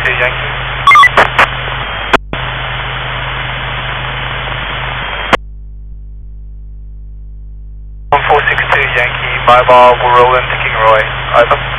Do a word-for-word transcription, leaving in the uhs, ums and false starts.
two Yankee. one four six two Yankee, mobile, we'll roll into King Roy. Over.